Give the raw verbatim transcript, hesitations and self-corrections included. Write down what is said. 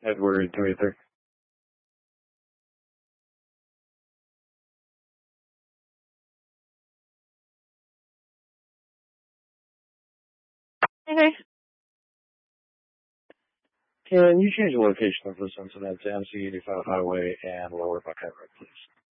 Edward twenty-three. Okay. Can you change the location of the Cincinnati to M C eighty-five Highway and Lower Buckeye Road, please?